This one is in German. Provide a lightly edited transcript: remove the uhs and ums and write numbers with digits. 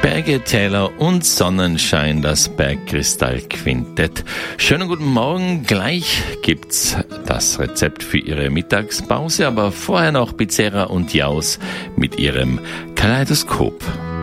Berge, Täler und Sonnenschein, das Bergkristall-Quintett. Schönen guten Morgen, gleich gibt's das Rezept für Ihre Mittagspause, aber vorher noch Pizzeria und Jaus mit ihrem Kaleidoskop.